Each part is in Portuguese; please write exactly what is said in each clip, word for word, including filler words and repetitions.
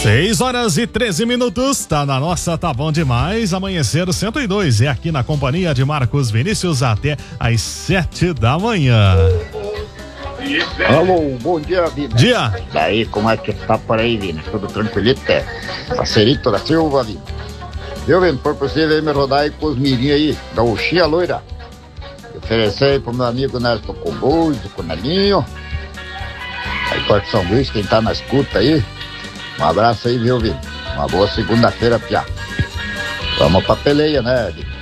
seis horas e treze minutos, tá na nossa, tá bom demais. Amanhecer cento e dois é aqui na companhia de Marcos Vinícius até às sete da manhã. Alô, bom dia, Vina. Dia. Daí, como é que tá por aí, Vina? Tudo tranquilito, é? Parcerito da Silva, Vina. Viu, Vina? Por possível aí me rodar aí com os mirinhos aí, gauchinha loira. Oferecer aí pro meu amigo Nelson Comboso, com o Nelinho. Aí, Porto São Luís, quem tá na escuta aí. Um abraço aí, viu, Vina? Uma boa segunda-feira, piá. Vamos pra peleia, né, Vina?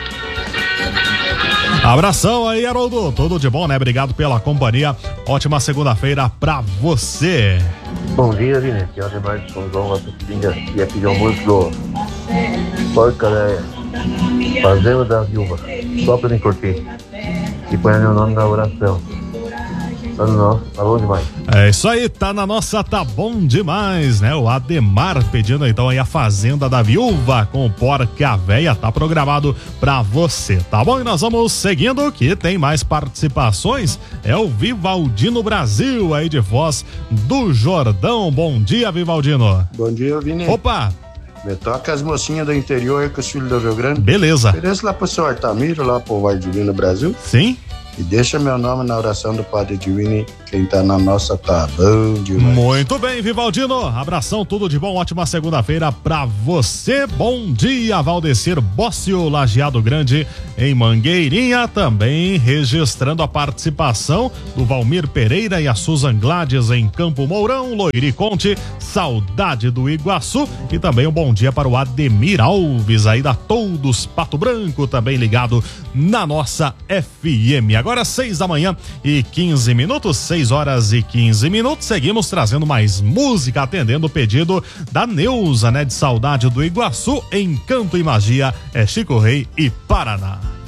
Abração aí, Haroldo. Tudo de bom, né? Obrigado pela companhia. Ótima segunda-feira pra você. Bom dia, Vina. Aqui é o Ademar de São João, e aqui de almoço do Porca, né? Fazenda da Viúva. Só pra me curtir. E põe meu nome na oração. Tá no nosso, tá bom demais. É isso aí, tá na nossa, tá bom demais, né? O Ademar pedindo então aí a Fazenda da Viúva com Porca Véia, tá programado pra você, tá bom? E nós vamos seguindo que tem mais participações, é o Vivaldino Brasil aí de Voz do Jordão. Bom dia, Vivaldino. Bom dia, Vini. Opa! Me toca as mocinhas do interior com os filhos do Rio Grande. Beleza. Ofereço lá pro seu Artamiro, lá pro Vai Divino Brasil. Sim. E deixa meu nome na oração do Padre Divini. Quem tá na nossa tá bom demais. Muito bem, Vivaldino. Abração, tudo de bom. Ótima segunda-feira pra você. Bom dia, Valdecir Bócio, Lajeado Grande, em Mangueirinha. Também registrando a participação do Valmir Pereira e a Susan Gladys em Campo Mourão, Loiri Conte, saudade do Iguaçu. E também um bom dia para o Ademir Alves, aí da Todos Pato Branco, também ligado na nossa F M. Agora seis da manhã e quinze minutos, seis horas e quinze minutos. Seguimos trazendo mais música, atendendo o pedido da Neuza, né? De saudade do Iguaçu, Encanto e Magia, é Chico Rei e Paraná.